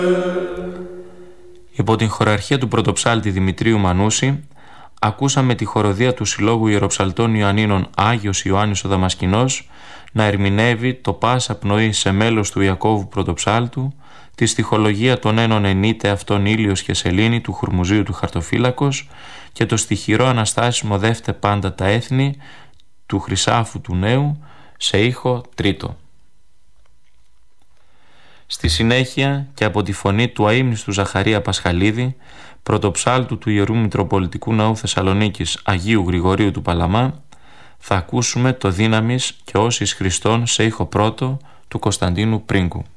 Υπό την χοραρχία του πρωτοψάλτη Δημητρίου Μανούση ακούσαμε τη χοροδία του Συλλόγου Ιεροψαλτών Ιωαννίνων Άγιος Ιωάννης ο Δαμασκηνός να ερμηνεύει το «Πάσα πνοή σε μέλος του Ιακώβου Πρωτοψάλτου», τη στιχολογία των ένων «Ενείται αυτόν ήλιος και σελήνη» του Χουρμουζίου του Χαρτοφύλακος και το στιχηρό «Αναστάσιμο δεύτε πάντα τα έθνη» του Χρυσάφου του Νέου σε ήχο τρίτο. Στη συνέχεια και από τη φωνή του αείμνηστου Ζαχαρία Πασχαλίδη, πρωτοψάλτου του Ιερού Μητροπολιτικού Ναού Θεσσαλονίκης Αγίου Γρηγορίου του Παλαμά, θα ακούσουμε το «Δύναμις και όσης Χριστών» σε ήχο πρώτο του Κωνσταντίνου Πρίγκου.